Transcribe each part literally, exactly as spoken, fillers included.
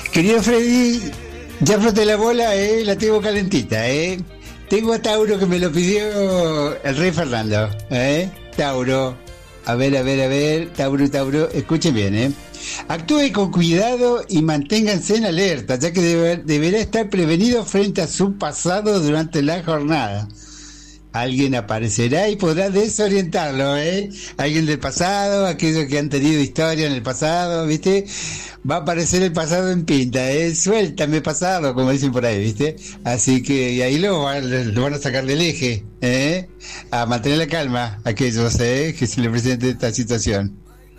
Querido Freddy, ya froté la bola, eh, la tengo calentita, eh. Tengo a Tauro que me lo pidió el rey Fernando, eh. Tauro, a ver, a ver, a ver, Tauro, Tauro, escuchen bien, eh. Actúe con cuidado y manténganse en alerta, ya que debe, deberá estar prevenido frente a su pasado durante la jornada. Alguien aparecerá y podrá desorientarlo, ¿eh? Alguien del pasado, aquellos que han tenido historia en el pasado, ¿viste? Va a aparecer el pasado en pinta, ¿eh? Suéltame pasado, como dicen por ahí, ¿viste? Así que y ahí lo, lo van a sacar del eje, ¿eh? A mantener la calma aquellos, ¿eh? Que se le presente esta situación.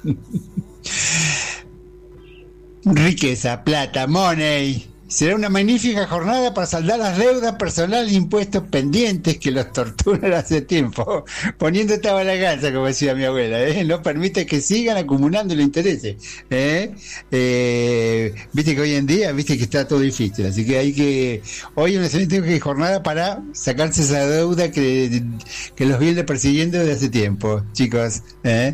Riqueza, plata, money. Será una magnífica jornada para saldar las deudas personales e impuestos pendientes que los torturan hace tiempo, poniendo esta balanza, como decía mi abuela, ¿eh? No permite que sigan acumulando los intereses, ¿eh? Eh, viste que hoy en día, viste que está todo difícil, así que hay que, hoy es una excelente jornada para sacarse esa deuda que, que los viene persiguiendo desde hace tiempo, chicos, ¿eh?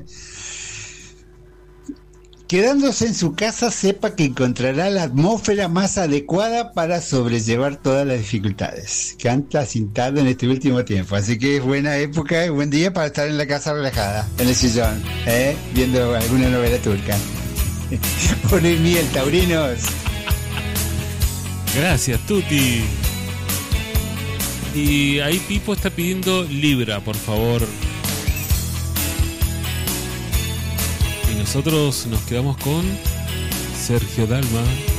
Quedándose en su casa, sepa que encontrará la atmósfera más adecuada para sobrellevar todas las dificultades que han transitado en este último tiempo. Así que es buena época, es buen día para estar en la casa relajada, en el sillón, ¿eh? Viendo alguna novela turca. Poner miel, taurinos. Gracias, Tuti. Y ahí Pipo está pidiendo Libra, por favor. Nosotros nos quedamos con Sergio Dalma.